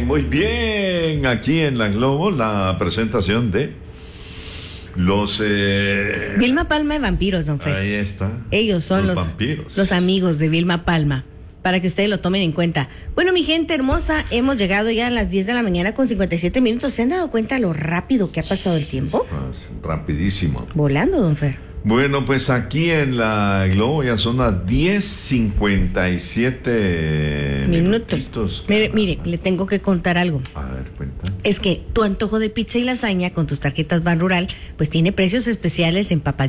muy bien. Aquí en la Globo, la presentación de los... Vilma Palma de Vampiros, don Fer. Ahí está. Ellos son los vampiros. Los amigos de Vilma Palma, para que ustedes lo tomen en cuenta. Bueno, mi gente hermosa, hemos llegado ya a las 10 de la mañana con 57 minutos. ¿Se han dado cuenta lo rápido que ha pasado el tiempo? Rapidísimo. Volando, don Fer. Bueno, pues aquí en la Globo ya son las 10:57 minutos. Mire, le tengo que contar algo. A ver, cuenta. Es que tu antojo de pizza y lasaña con tus tarjetas Ban Rural, pues tiene precios especiales en Papá